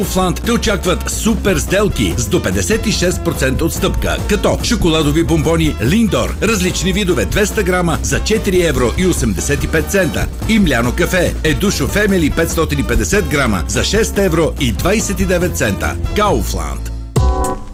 Kaufland те очакват супер сделки с до 56% отстъпка, като шоколадови бомбони Линдор, различни видове 200 грама за 4 евро и 85 цента и мляно кафе Едушо Фемели 550 грама за 6 евро и 29 цента. Kaufland.